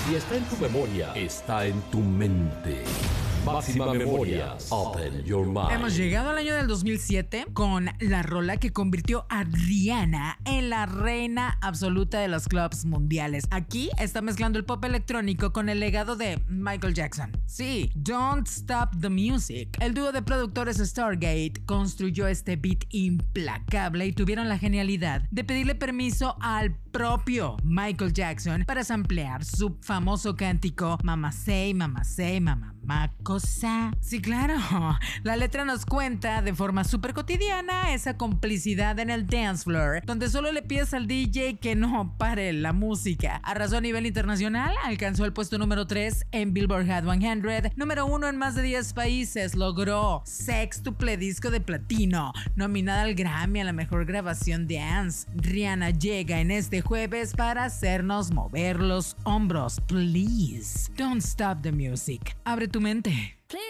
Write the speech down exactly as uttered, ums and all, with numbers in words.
Si está en tu memoria, está en tu mente. Máxima Memorias. Open your mind. Hemos llegado al año del dos mil siete con la rola que convirtió a Rihanna en la reina absoluta de los clubs mundiales. Aquí está mezclando el pop electrónico con el legado de Michael Jackson. Sí, Don't Stop the Music. El dúo de productores Stargate construyó este beat implacable y tuvieron la genialidad de pedirle permiso al propio Michael Jackson para samplear su famoso cántico Mama Say, Mama Say, Mama Cosa. Sí, claro. La letra nos cuenta de forma súper cotidiana esa complicidad en el dance floor, donde solo le pides al D J que no pare la música. Arrasó a nivel internacional, alcanzó el puesto número tres en Billboard Hot cien, número uno en más de diez países, logró sextuple disco de platino, nominada al Grammy a la mejor grabación dance. Rihanna llega en este jueves para hacernos mover los hombros. Please, don't stop the music. Abre tu mente. Please